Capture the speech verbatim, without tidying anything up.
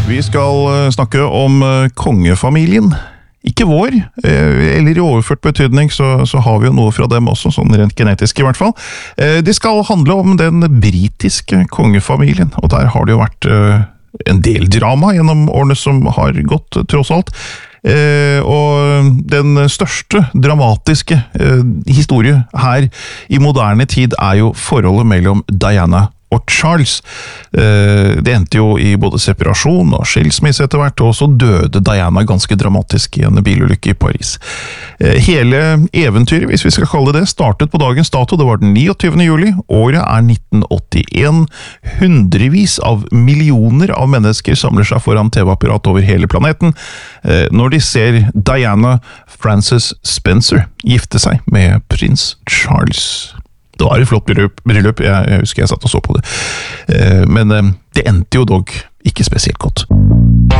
Vi skal snakke om kongefamilien. Ikke vår, eller i overført betydning, så, så har vi jo noe fra dem også, sånn rent genetisk i hvert fall. Det skal handle om den britiske kongefamilien, og der har det jo vært en del drama gjennom årene som har gått, tross alt. Og den største dramatiske historie her i moderne tid er jo forholdet mellom Diana og Charles. Det endte jo i både separasjon og skilsmisse etter hvert, og så døde Diana ganske dramatisk i en bilulykke i Paris. Hele eventyret, hvis vi skal kalle det det, startet på dagens dato. Det var den niogtyvende juli. Året er nitten åttien. Hundrevis av millioner av mennesker samler seg foran T V-apparat over hele planeten når de ser Diana Frances Spencer gifte seg med prins Charles. Det var et flott bryllup, jeg husker jeg satt og så på det. Men det endte jo dog ikke spesielt godt.